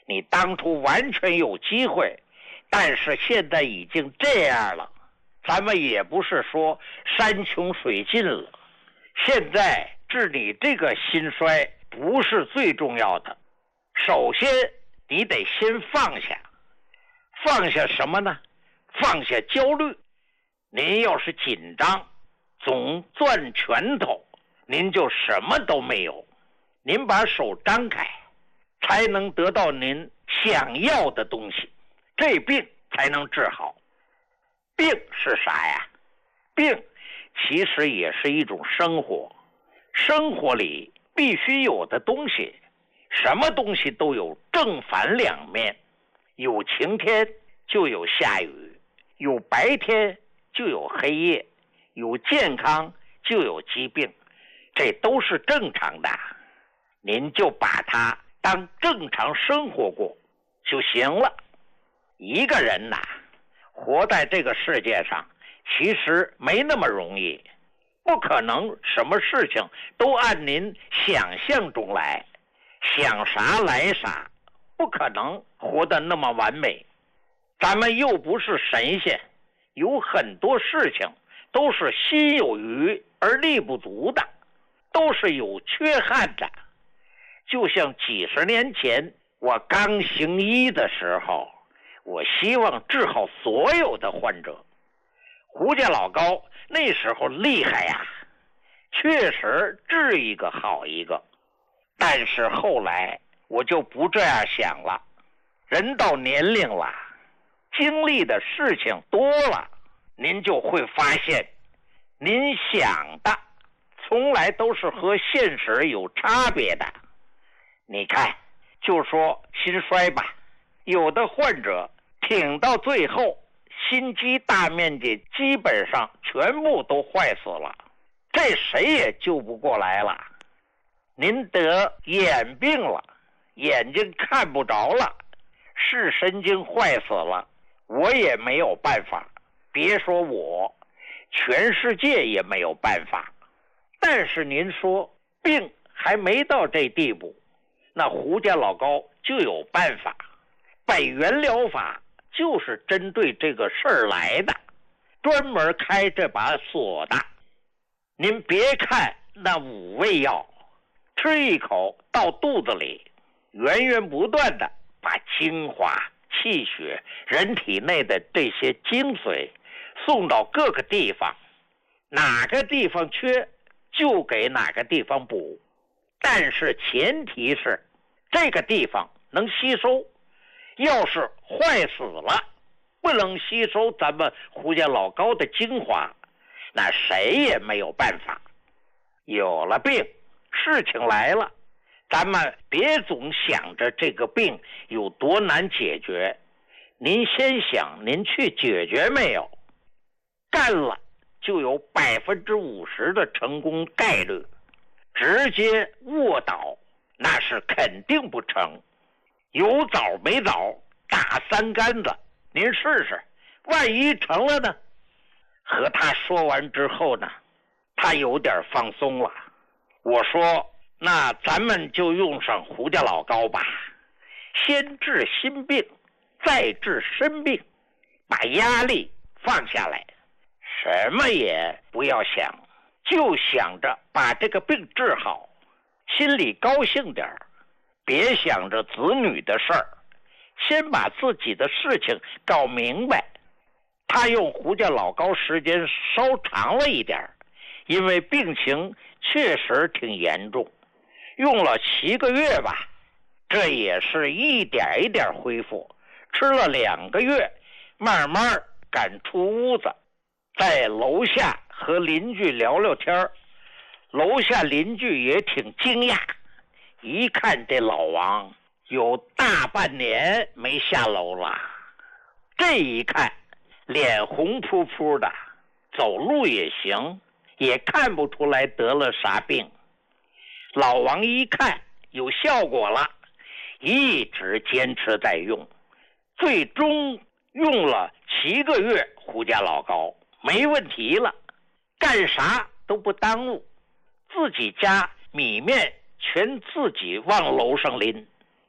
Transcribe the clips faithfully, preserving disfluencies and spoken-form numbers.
你当初完全有机会，但是现在已经这样了，咱们也不是说山穷水尽了。现在治你这个心衰不是最重要的，首先你得先放下。放下什么呢？放下焦虑。您要是紧张，总攥拳头，您就什么都没有。您把手张开，才能得到您想要的东西，这病才能治好。病是啥呀？病其实也是一种生活，生活里必须有的东西，什么东西都有正反两面，有晴天就有下雨，有白天就有黑夜，有健康就有疾病，这都是正常的。您就把它当正常生活过就行了。一个人呐，活在这个世界上其实没那么容易，不可能什么事情都按您想象中来，想啥来啥，不可能活得那么完美。咱们又不是神仙，有很多事情都是心有余而力不足的，都是有缺憾的。就像几十年前我刚行医的时候，我希望治好所有的患者。胡家老高那时候厉害呀，确实治一个好一个。但是后来我就不这样想了，人到年龄了，经历的事情多了，您就会发现，您想的从来都是和现实有差别的。你看，就说心衰吧，有的患者挺到最后，心肌大面积基本上全部都坏死了，这谁也救不过来了。您得眼病了，眼睛看不着了，视神经坏死了，我也没有办法，别说我，全世界也没有办法。但是您说病还没到这地步，那胡家老高就有办法。百元疗法就是针对这个事儿来的，专门开这把锁的。您别看那五味药，吃一口到肚子里，源源不断的把精华、气血、人体内的这些精髓送到各个地方，哪个地方缺就给哪个地方补。但是前提是这个地方能吸收，要是坏死了，不能吸收咱们胡家老高的精华，那谁也没有办法。有了病，事情来了，咱们别总想着这个病有多难解决，您先想您去解决没有，干了就有百分之五十的成功概率，直接卧倒那是肯定不成。有枣没枣打三竿子，您试试，万一成了呢？和他说完之后呢，他有点放松了。我说，那咱们就用上胡家老高吧，先治心病，再治身病，把压力放下来，什么也不要想，就想着把这个病治好，心里高兴点儿，别想着子女的事儿，先把自己的事情搞明白。他用胡家老高时间稍长了一点，因为病情确实挺严重，用了七个月吧，这也是一点一点恢复，吃了两个月，慢慢敢出屋子，在楼下和邻居聊聊天，楼下邻居也挺惊讶，一看这老王有大半年没下楼了，这一看脸红扑扑的，走路也行，也看不出来得了啥病。老王一看有效果了，一直坚持在用，最终用了七个月胡家老高，没问题了，干啥都不耽误，自己家米面全自己往楼上拎。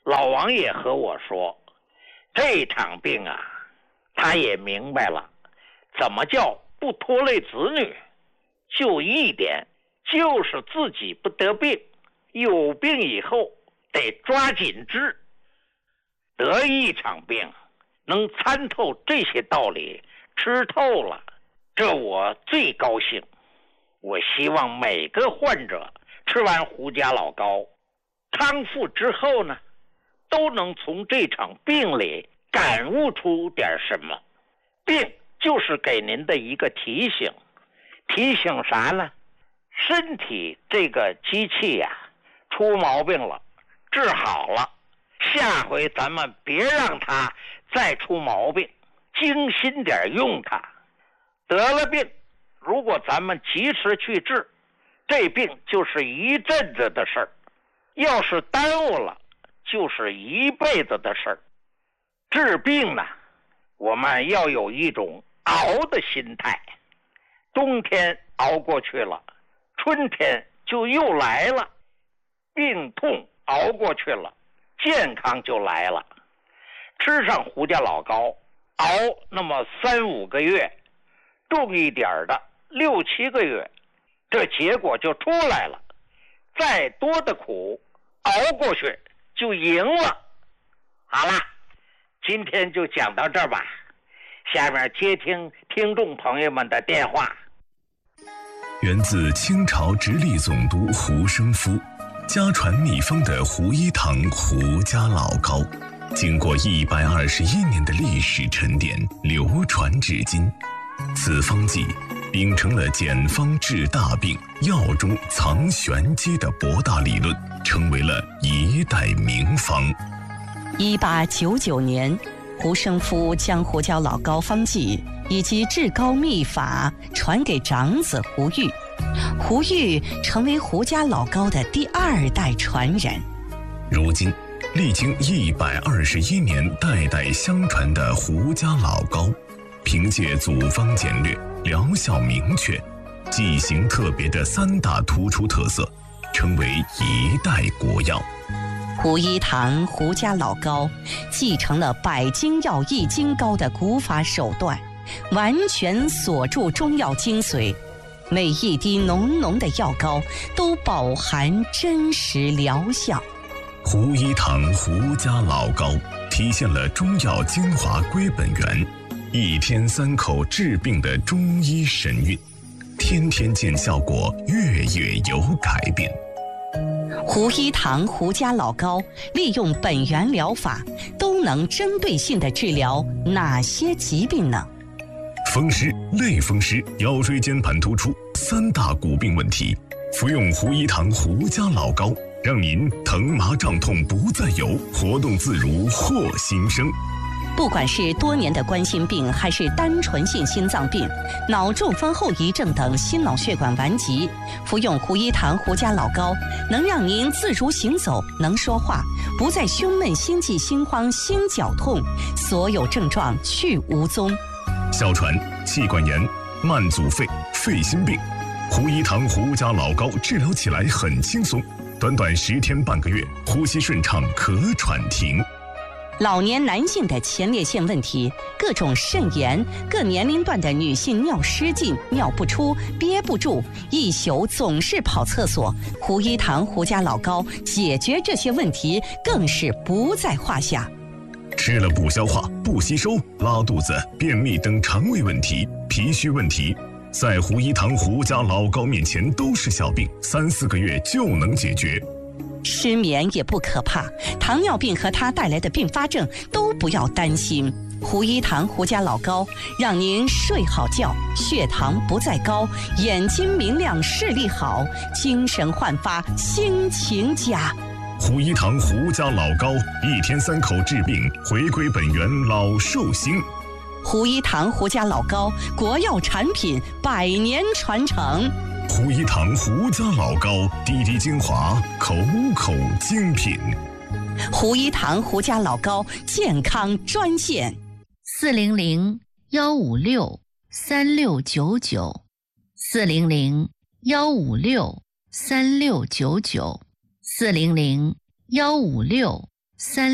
老王也和我说，这场病啊，他也明白了，怎么叫不拖累子女，就一点，就是自己不得病，有病以后得抓紧治。得一场病，能参透这些道理，吃透了，这我最高兴。我希望每个患者吃完胡家老膏康复之后呢，都能从这场病里感悟出点什么。病就是给您的一个提醒，提醒啥呢？身体这个机器呀、啊，出毛病了，治好了，下回咱们别让它再出毛病，精心点用它。得了病，如果咱们及时去治，这病就是一阵子的事儿；要是耽误了，就是一辈子的事儿。治病呢，我们要有一种熬的心态。冬天熬过去了，春天就又来了，病痛熬过去了，健康就来了。吃上胡家老膏，熬那么三五个月，重一点的六七个月，这结果就出来了。再多的苦熬过去就赢了。好了，今天就讲到这儿吧，下面接听听众朋友们的电话。 源自清朝直隶总督胡生夫，家传秘方的胡一堂胡家老膏，经过一百二十一年的历史沉淀，流传至今。此方剂秉承了简方治大病、药中藏玄机的博大理论，成为了一代名方。 一八九九年，胡生夫将胡椒老膏方剂以及治膏秘法传给长子胡玉，胡玉成为胡家老膏的第二代传人。 如今，历经一百二十一年代代相传的胡家老膏，凭借组方简略、疗效明确、剂型特别的三大突出特色，成为一代国药。 胡一堂胡家老膏继承了百金药益精膏的古法手段，完全锁住中药精髓，每一滴浓浓的药膏都饱含真实疗效。 胡一堂胡家老膏体现了中药精华归本源，一天三口治病的中医神韵，天天见效果，月月有改变。 胡一堂胡家老膏利用本源疗法，都能针对性地治疗哪些疾病呢？ 风湿、类风湿、腰椎间盘突出三大骨病问题，服用胡一堂胡家老膏，让您疼麻胀痛不再有，活动自如获新生。 不管是多年的冠心病，还是单纯性心脏病、脑中风后遗症等心脑血管顽疾，服用胡一堂胡家老膏，能让您自如行走，能说话，不再胸闷、心悸、心慌、心绞痛，所有症状去无踪。 哮喘、气管炎、慢阻肺、肺心病，胡一堂胡家老膏治疗起来很轻松，短短十天半个月，呼吸顺畅，咳喘停。 老年男性的前列腺问题、各种肾炎、各年龄段的女性尿失禁、尿不出、憋不住，一宿总是跑厕所，胡一堂胡家老膏解决这些问题更是不在话下。 吃了不消化、不吸收、拉肚子、便秘等肠胃问题、脾虚问题，在胡一堂胡家老膏面前都是小病，三四个月就能解决。 失眠也不可怕，糖尿病和它带来的并发症都不要担心。胡一堂胡家老膏让您睡好觉，血糖不再高，眼睛明亮，视力好，精神焕发，心情佳。 胡一堂胡家老膏，一天三口治病，回归本源，老寿星。 胡一堂胡家老膏，国药产品，百年传承。 胡一堂胡家老膏，滴滴精华，口口精品。 胡一堂胡家老膏健康专线： 四零零幺五六三六九九，四零零幺五六三六九九，四零零幺五六三。